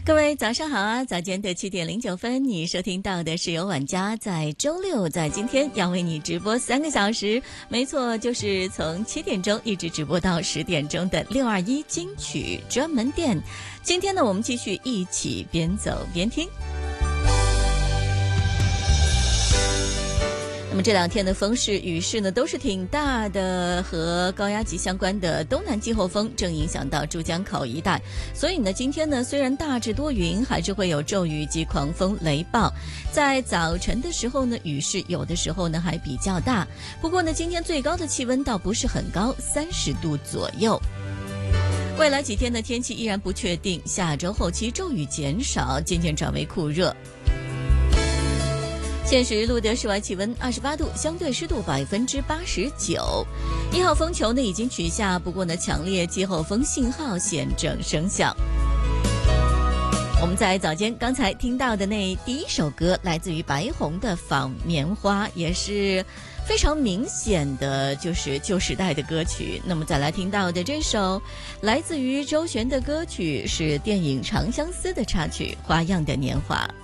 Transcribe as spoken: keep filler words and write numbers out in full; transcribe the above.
各位早上好啊！早间的七点零九分，你收听到的是由晚家在周六在今天要为你直播三个小时，没错，就是从七点钟一直直播到十点钟的六二一金曲专门店。今天呢，我们继续一起边走边听。那么这两天的风势雨势呢都是挺大的，和高压级相关的东南季候风正影响到珠江口一带，所以呢今天呢虽然大致多云，还是会有骤雨及狂风雷暴。在早晨的时候呢，雨势有的时候呢还比较大，不过呢今天最高的气温倒不是很高，三十度左右。未来几天的天气依然不确定，下周后期骤雨减少，渐渐转为酷热。现时录得室外气温二十八度，相对湿度百分之八十九。一号风球呢已经取下，不过呢强烈季候风信号现正生效。我们在早间刚才听到的那第一首歌，来自于白虹的《仿棉花》，也是非常明显的就是旧时代的歌曲。那么再来听到的这首来自于周璇的歌曲，是电影《长相思》的插曲《花样的年华》。